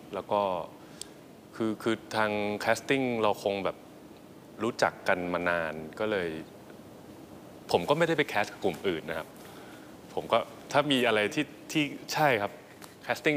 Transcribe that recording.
แล้วก็คือทางแคสติ้งเราคงแบบรู้จักกันมานานก็เลยผมก็ไม่ได้ไปแคสกับกลุ่มอื่นนะครับผมก็ถ้ามีอะไรที่ใช่ครับแคสติ้ง